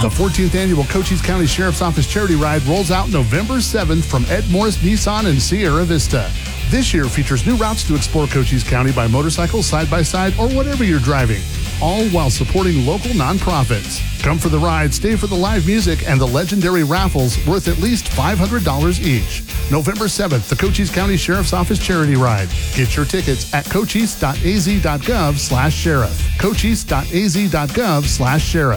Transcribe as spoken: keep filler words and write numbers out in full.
The fourteenth Annual Cochise County Sheriff's Office Charity Ride rolls out November seventh from Ed Morris Nissan in Sierra Vista. This year features new routes to explore Cochise County by motorcycle, side-by-side, or whatever you're driving, all while supporting local nonprofits. Come for the ride, stay for the live music, and the legendary raffles worth at least five hundred dollars each. November seventh, the Cochise County Sheriff's Office Charity Ride. Get your tickets at cochise dot a z dot gov slash sheriff. cochise dot a z dot gov slash sheriff.